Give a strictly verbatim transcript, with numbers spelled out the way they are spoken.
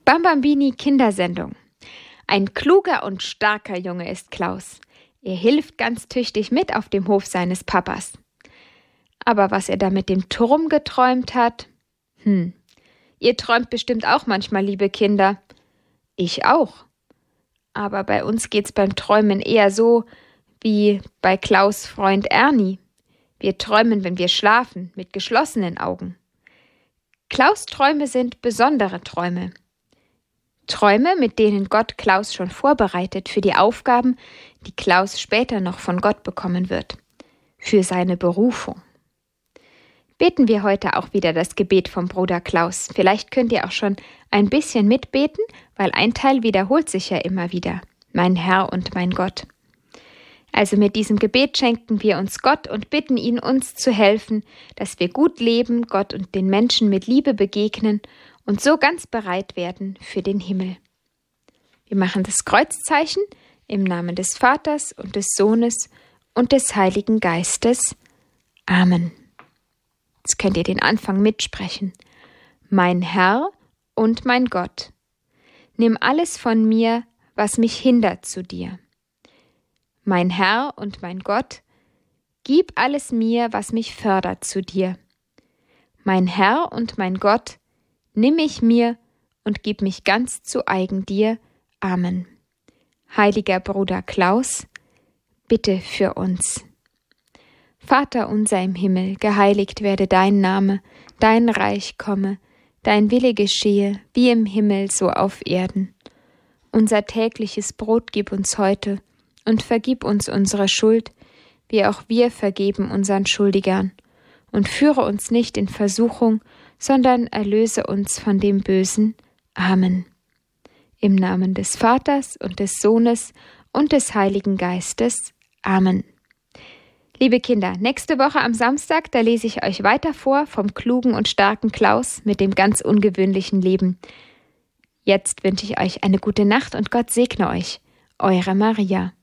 Bambambini Kindersendung. Ein kluger und starker Junge ist Klaus. Er hilft ganz tüchtig mit auf dem Hof seines Papas. Aber was er da mit dem Turm geträumt hat? Hm, ihr träumt bestimmt auch manchmal, liebe Kinder. Ich auch. Aber bei uns geht's beim Träumen eher so wie bei Klaus' Freund Ernie. Wir träumen, wenn wir schlafen, mit geschlossenen Augen. Klaus' Träume sind besondere Träume. Träume, mit denen Gott Klaus schon vorbereitet für die Aufgaben, die Klaus später noch von Gott bekommen wird, für seine Berufung. Beten wir heute auch wieder das Gebet vom Bruder Klaus. Vielleicht könnt ihr auch schon ein bisschen mitbeten, weil ein Teil wiederholt sich ja immer wieder. Mein Herr und mein Gott. Also mit diesem Gebet schenken wir uns Gott und bitten ihn, uns zu helfen, dass wir gut leben, Gott und den Menschen mit Liebe begegnen und so ganz bereit werden für den Himmel. Wir machen das Kreuzzeichen im Namen des Vaters und des Sohnes und des Heiligen Geistes. Amen. Jetzt könnt ihr den Anfang mitsprechen. Mein Herr und mein Gott, nimm alles von mir, was mich hindert zu dir. Mein Herr und mein Gott, gib alles mir, was mich fördert zu dir. Mein Herr und mein Gott, nimm mich mir und gib mich ganz zu eigen dir. Amen. Heiliger Bruder Klaus, bitte für uns. Vater unser im Himmel, geheiligt werde dein Name, dein Reich komme, dein Wille geschehe, wie im Himmel so auf Erden. Unser tägliches Brot gib uns heute und vergib uns unsere Schuld, wie auch wir vergeben unseren Schuldigern. Und führe uns nicht in Versuchung, sondern erlöse uns von dem Bösen. Amen. Im Namen des Vaters und des Sohnes und des Heiligen Geistes. Amen. Liebe Kinder, nächste Woche am Samstag, da lese ich euch weiter vor vom klugen und starken Klaus mit dem ganz ungewöhnlichen Leben. Jetzt wünsche ich euch eine gute Nacht und Gott segne euch. Eure Maria.